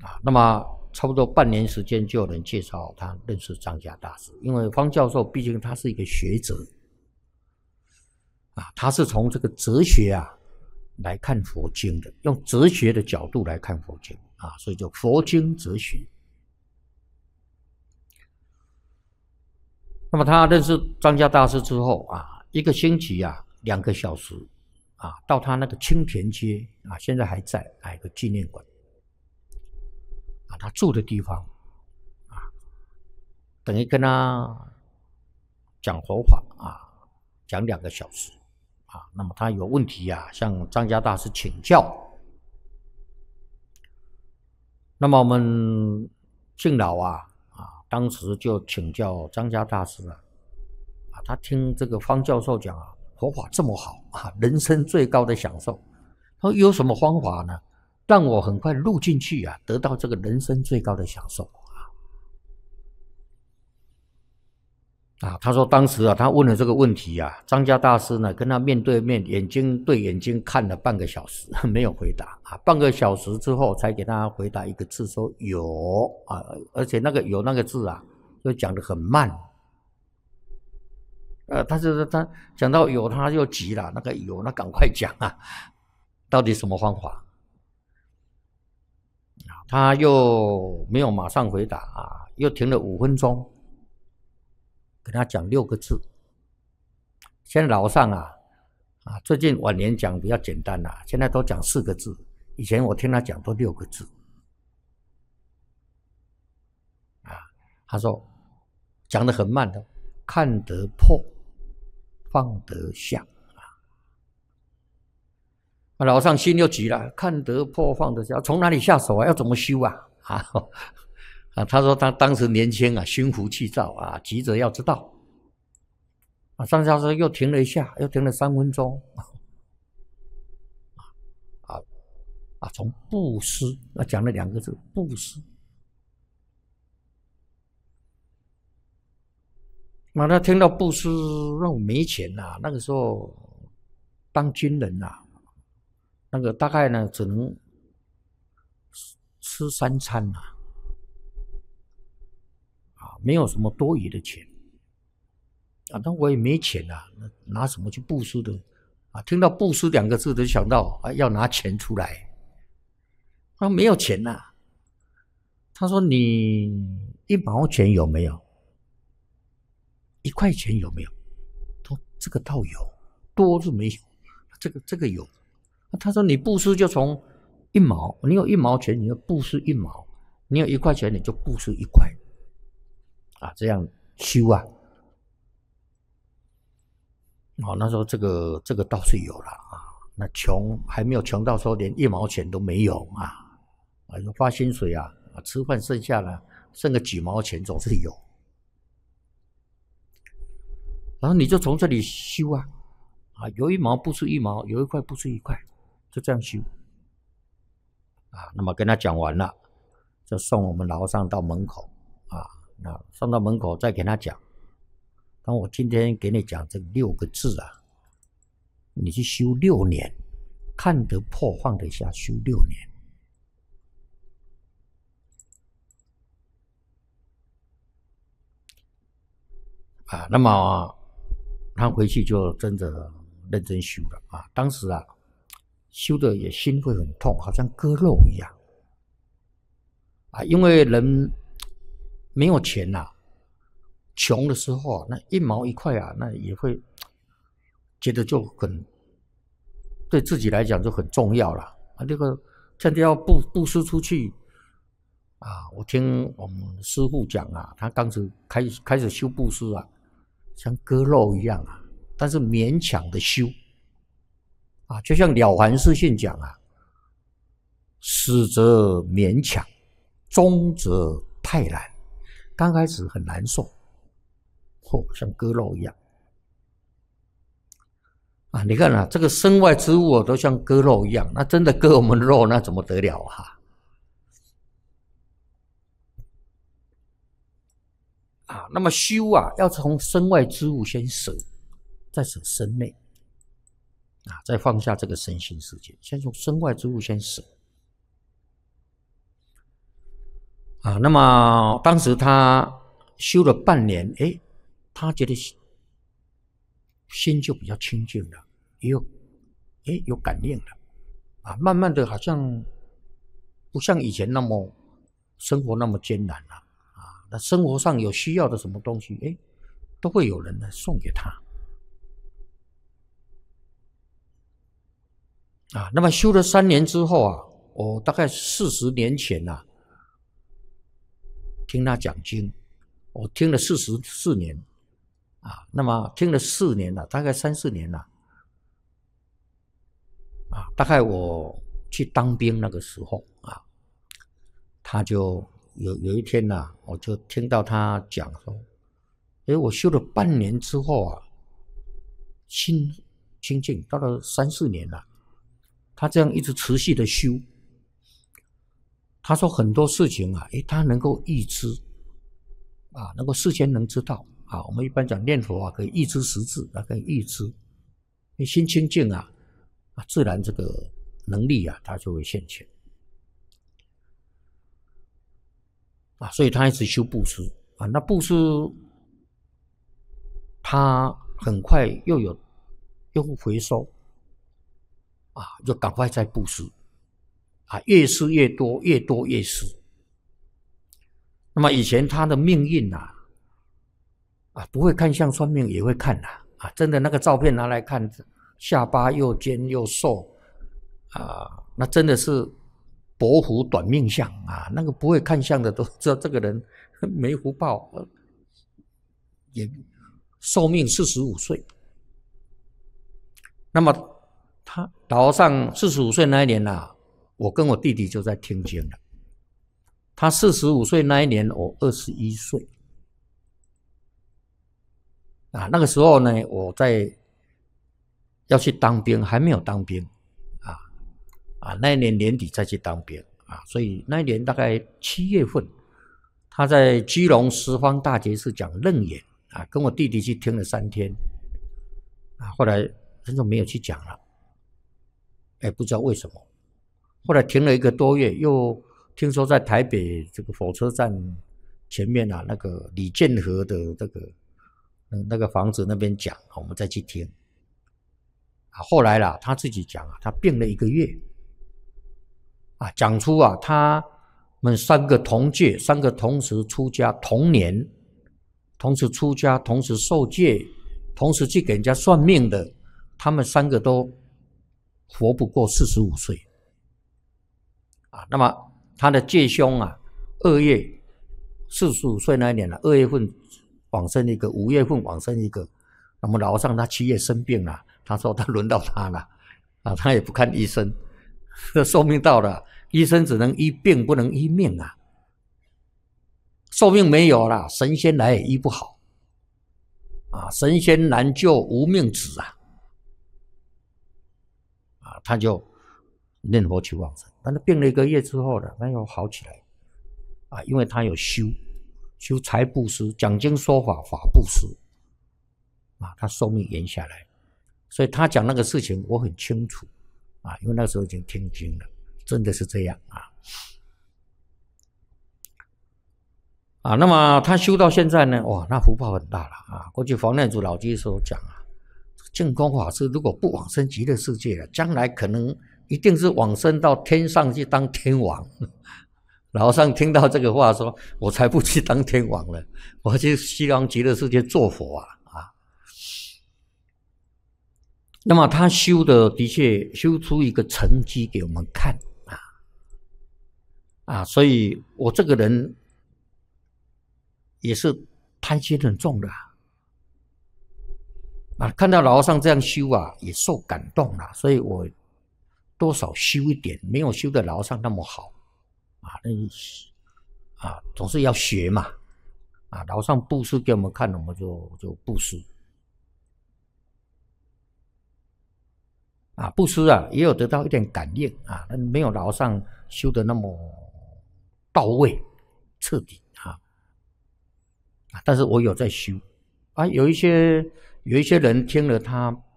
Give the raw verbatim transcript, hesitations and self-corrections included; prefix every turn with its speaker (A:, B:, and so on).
A: 啊，那么差不多半年时间就有人介绍他认识张家大师，因为方教授毕竟他是一个学者啊，他是从这个哲学啊来看佛经的，用哲学的角度来看佛经啊，所以叫佛经哲学。那么他认识张家大师之后啊，一个星期啊，两个小时啊，到他那个青田街啊，现在还在那一个纪念馆啊，他住的地方啊，等于跟他讲佛法啊，讲两个小时啊。那么他有问题啊，向张家大师请教。那么我们敬老啊。当时就请教张家大师啊，啊，他听这个方教授讲啊，佛法这么好啊，人生最高的享受。他说有什么方法呢，让我很快入进去啊，得到这个人生最高的享受啊？啊，他说当时啊，他问了这个问题啊，张家大师呢跟他面对面，眼睛对眼睛看了半个小时，没有回答啊。半个小时之后才给他回答一个字，说有啊，而且那个有那个字啊，就讲得很慢。呃，他就是他讲到有，他就急了，那个有，那赶快讲啊，到底什么方法？他又没有马上回答啊，又停了五分钟。跟他讲六个字，现在老上啊啊，最近晚年讲比较简单啦、啊，现在都讲四个字，以前我听他讲都六个字啊。他说讲得很慢的，看得破，放得下啊。老上心又急了，看得破，放得下，从哪里下手啊？要怎么修啊？啊。啊，他说他当时年轻啊，心浮气躁啊，急着要知道。啊，张教授又停了一下，又停了三分钟。啊啊，从布施，那讲了两个字，布施。那他听到布施，那我没钱呐、啊，那个时候当军人呐、啊，那个大概呢只能吃三餐呐、啊。没有什么多余的钱啊，但我也没钱啊，拿什么去布施的啊？听到布施两个字，就想到啊要拿钱出来。他没有钱呐、啊，他说你一毛钱有没有？一块钱有没有？他说这个倒有，多是没有，这个这个有。他说你布施就从一毛，你有一毛钱你就布施一毛，你有一块钱你就布施一块。啊，这样修啊，哦，那时候这个这个倒是有了啊。那穷还没有穷到说连一毛钱都没有啊，啊，发薪水啊，啊，吃饭剩下了，剩个几毛钱总是有。然后你就从这里修啊，啊，有一毛不是一毛，有一块不是一块，就这样修。啊，那么跟他讲完了，就送我们老和尚到门口啊。那上到门口再给他讲，当我今天给你讲这六个字啊，你去修六年，看得破放得下，修六年啊。那么他回去就真的认真修了啊。当时啊，修的也心会很痛，好像割肉一样啊，因为人没有钱呐、啊，穷的时候啊，那一毛一块啊，那也会觉得就很对自己来讲就很重要了啊。这个真的要布布施出去啊，我听我们师父讲啊，他当时开开始修布施啊，像割肉一样啊，但是勉强的修啊，就像了凡四训讲啊，始则勉强，中则泰然。刚开始很难受，哦，像割肉一样啊！你看啊，这个身外之物都像割肉一样，那真的割我们肉，那怎么得了啊？啊，那么修啊，要从身外之物先舍，再舍身内啊，再放下这个身心世界，先从身外之物先舍。 啊。那么当时他修了半年，哎，他觉得心就比较清净了，也有哎有感应了啊。慢慢的好像不像以前那么生活那么艰难了啊。那生活上有需要的什么东西，哎，都会有人来送给他。啊，那么修了三年之后啊，我大概四十年前呐、啊，听他讲经，我听了四十四年，啊，那么听了四年了，大概三四年了，啊，大概我去当兵那个时候啊，他就有有一天呐、啊，我就听到他讲说，诶，我修了半年之后啊，心清净，到了三四年了。他这样一直持续的修，他说很多事情啊，诶，他能够预知啊，能够事先能知道啊。我们一般讲念佛啊，可以预知时至，啊，可以预知。你心清净啊，啊，自然这个能力啊，它就会现前啊。所以他一直修布施啊，那布施他很快又有又回收。啊，就赶快再布施，啊，越施越多，越多越施。那么以前他的命运啊，啊，不会看相算命也会看呐、啊，啊，真的那个照片拿来看，下巴又尖又瘦，啊，那真的是薄福短命相啊，那个不会看相的都知道这个人没福报，也寿命四十五岁。那么他老和尚四十五岁那一年啊，我跟我弟弟就在听经了。他四十五岁那一年，我二十一岁啊。那个时候呢，我在要去当兵，还没有当兵啊啊。那一年年底再去当兵啊，所以那一年大概七月份，他在基隆十方大觉寺讲楞严啊，跟我弟弟去听了三天啊，后来真的没有去讲了。哎，不知道为什么，后来停了一个多月，又听说在台北这个火车站前面啊，那个李建和的这个那个房子那边讲，我们再去听。啊，后来啦，他自己讲啊，他病了一个月，啊，讲出啊，他们三个同戒，三个同时出家，同年，同时出家，同时受戒，同时去给人家算命的，他们三个都活不过四十五岁啊。那么他的戒兄啊，二月四十五岁那一年了、啊，二月份往生一个，五月份往生一个。那么老和尚他七月生病了，他说他轮到他了啊，他也不看医生，寿命到了，医生只能医病不能医命啊。寿命没有了，神仙来也医不好啊，神仙难救无命子啊。啊，他就念佛求往生。但是病了一个月之后呢，他又好起来啊，因为他有修修财布施，讲经说法法布施啊，他寿命延下来。所以他讲那个事情我很清楚啊，因为那时候已经听经了，真的是这样啊。啊，那么他修到现在呢，哇，那福报很大了啊。过去黄念祖老居士所讲啊，净空法师如果不往生极乐世界了，将来可能一定是往生到天上去当天王。老和尚听到这个话说，我才不去当天王了，我去西方极乐世界做佛啊啊！那么他修的的确修出一个成绩给我们看啊啊！所以我这个人也是贪心很重的啊。啊，看到老和尚这样修啊，也受感动了，所以我多少修一点，没有修的老和尚那么好啊。那啊，总是要学嘛。啊，老和尚布施给我们看，我们就就布施。啊，布施啊，也有得到一点感应啊，但没有老和尚修的那么到位、彻底啊。啊，但是我有在修啊，有一些有一些人听了他